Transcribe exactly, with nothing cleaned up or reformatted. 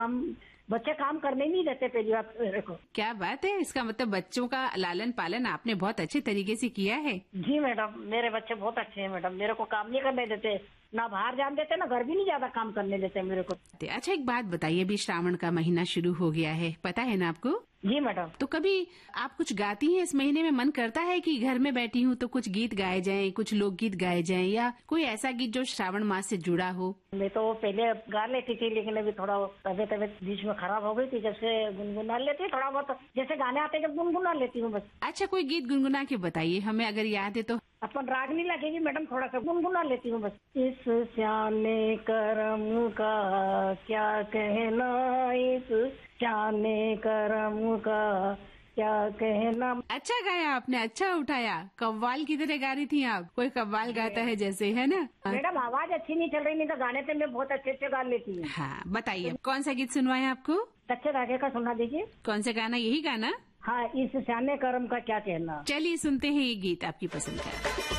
हम बच्चे काम करने नहीं देते पहली बात मेरे को। क्या बात है, इसका मतलब बच्चों का लालन पालन आपने बहुत अच्छे तरीके से किया है। जी मैडम, मेरे बच्चे बहुत अच्छे हैं मैडम, मेरे को काम नहीं करने देते, ना बाहर जाने देते, ना घर भी नहीं ज्यादा काम करने देते मेरे को। अच्छा एक बात बताइए, अभी श्रावण का महीना शुरू हो गया है, पता है ना आपको? जी मैडम। तो कभी आप कुछ गाती हैं इस महीने में? मन करता है कि घर में बैठी हूँ तो कुछ गीत गाए जाएं, कुछ लोकगीत गाए जाएं, या कोई ऐसा गीत जो श्रावण मास से जुड़ा हो? मैं तो पहले गा लेती थी, लेकिन अभी थोड़ा तबियत तबियत बीच में खराब हो गई थी, जब से गुनगुना लेती थोड़ा बहुत, जैसे गाने आते जब गुनगुना लेती हूँ बस। अच्छा कोई गीत गुनगुना के बताइए हमें, अगर याद है तो। अपन राग नहीं लगेगी मैडम, थोड़ा सा गुनगुना लेती हूँ बस। इस श्याने करम का क्या कहना, इस श्याने करम का क्या कहना। अच्छा गाया आपने, अच्छा उठाया, कव्वाल की तरह गा रही थी आप, कोई कव्वाल गाता है जैसे, है ना? मैडम आवाज अच्छी नहीं चल रही, नहीं तो गाने तो मैं बहुत अच्छे अच्छे गा लेती हूँ। हाँ बताइए, कौन सा गीत सुनवाए आपको? कच्चे धागे का सुना दीजिए। कौन सा गाना? यही गाना? हाँ, इस श्याने करम का क्या कहना। चलिए सुनते हैं ये गीत आपकी पसंद का।